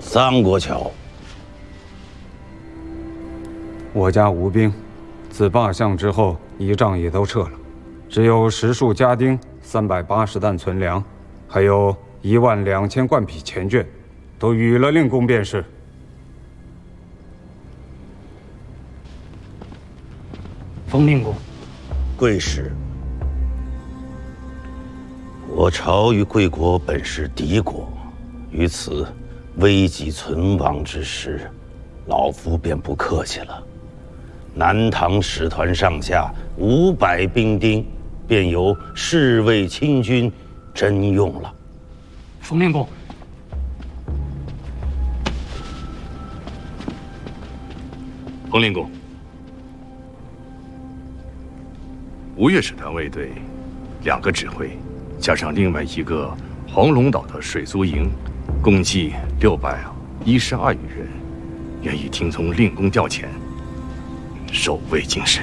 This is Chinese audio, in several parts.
三国桥。 我家无兵，自罢相之后，仪仗也都撤了，只有10束家丁、380担存粮，还有12000贯匹钱绢，都与了令公便是。 冯令公， 贵使，我朝与贵国本是敌国，于此危急存亡之时，老夫便不客气了。南唐使团上下500兵丁，便由侍卫亲军征用了。 冯令公， 冯令公，吴越使团卫队2个指挥，加上另外1个黄龙岛的水租营，共计612余人，愿意听从令公调遣，守卫京师。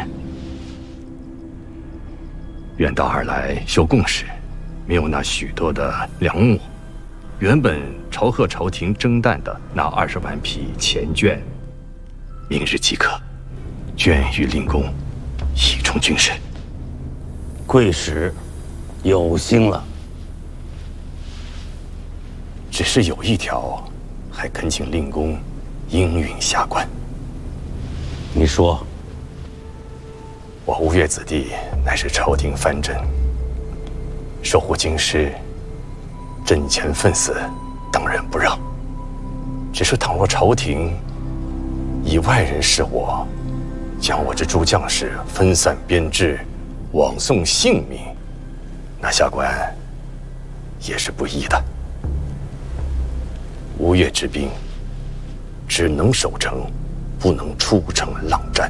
远道而来修贡士，没有那许多的粮物，原本朝贺朝廷征旦的那20万匹钱绢，明日即可捐与令公，以充军事。 贵使有心了， 只是有一条，还恳请令公应允下官。 你说。 我吴越子弟乃是朝廷藩镇，守护京师，阵前奋死，当仁不让。只是倘若朝廷以外人视我，将我这诸将士分散编制，枉送性命，那下官也是不义的。吴越之兵只能守城，不能出城浪战。